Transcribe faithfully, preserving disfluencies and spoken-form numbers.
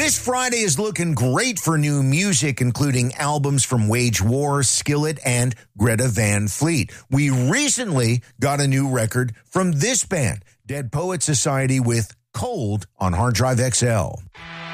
This Friday is looking great for new music, including albums from Wage War, Skillet, and Greta Van Fleet. We recently got a new record from this band, Dead Poet Society, with Cold on Hard Drive X L.